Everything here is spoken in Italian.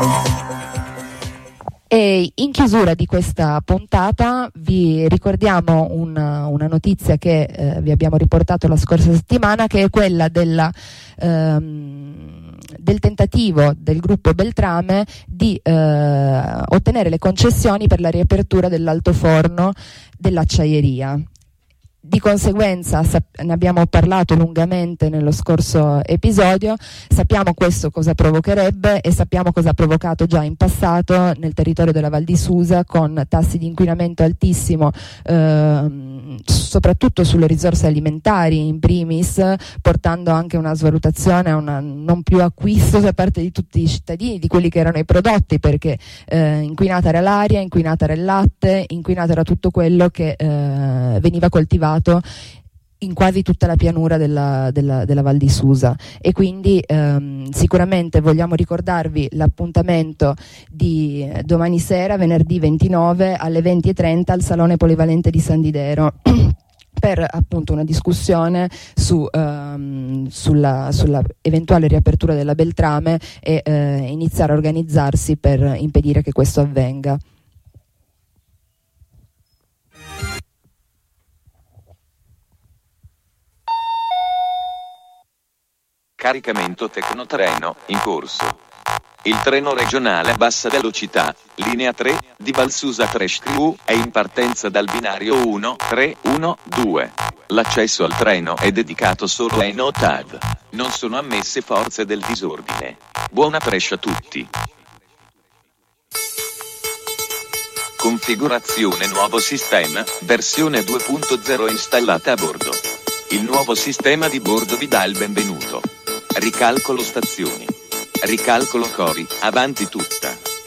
E in chiusura di questa puntata vi ricordiamo una notizia che vi abbiamo riportato la scorsa settimana, che è quella del tentativo del gruppo Beltrame di ottenere le concessioni per la riapertura dell'altoforno dell'acciaieria. Di conseguenza ne abbiamo parlato lungamente nello scorso episodio, sappiamo questo cosa provocherebbe e sappiamo cosa ha provocato già in passato nel territorio della Val di Susa, con tassi di inquinamento altissimo, soprattutto sulle risorse alimentari in primis, portando anche una svalutazione, a un non più acquisto da parte di tutti i cittadini di quelli che erano i prodotti, perché inquinata era l'aria, inquinata era il latte, inquinata era tutto quello che veniva coltivato in quasi tutta la pianura della Val di Susa. E quindi sicuramente vogliamo ricordarvi l'appuntamento di domani sera, venerdì 29 alle 20:30 al Salone Polivalente di San Didero per appunto una discussione sulla eventuale riapertura della Beltrame e iniziare a organizzarsi per impedire che questo avvenga. Caricamento Tecnotreno, in corso. Il treno regionale a bassa velocità, linea 3, di Valsusa Trescru, è in partenza dal binario 1312. L'accesso al treno è dedicato solo ai NOTAV. Non sono ammesse forze del disordine. Buona Brescia a tutti. Configurazione nuovo sistema, versione 2.0 installata a bordo. Il nuovo sistema di bordo vi dà il benvenuto. Ricalcolo stazioni. Ricalcolo cori, avanti tutta.